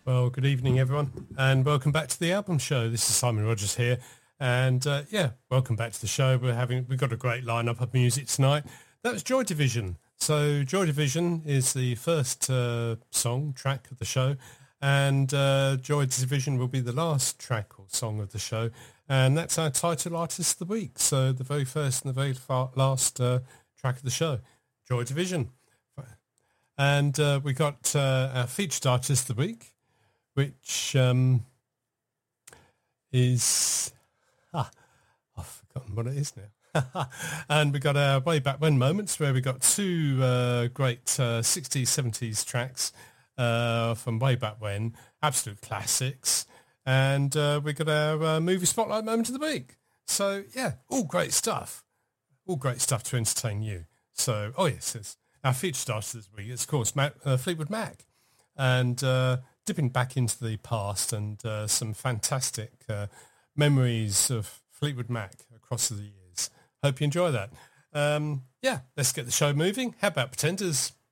Well, good evening, everyone, and welcome back to the album show. This is Simon Rogers here, and welcome back to the show. We've got a great lineup of music tonight. That was Joy Division. So Joy Division is the first track of the show, and Joy Division will be the last track or song of the show, and that's our title artist of the week. So the very first and the very last track of the show, Joy Division. And we got our featured artist of the week, which is... I've forgotten what it is now. And we got our Way Back When moments, where we got two great 60s, 70s tracks from Way Back When, absolute classics. And we got our movie spotlight moment of the week. So, yeah, all great stuff. All great stuff to entertain you. So, yes, our featured artist this week is, of course, Fleetwood Mac. And dipping back into the past and some fantastic memories of Fleetwood Mac across the years. Hope you enjoy that. Let's get the show moving. How about Pretenders?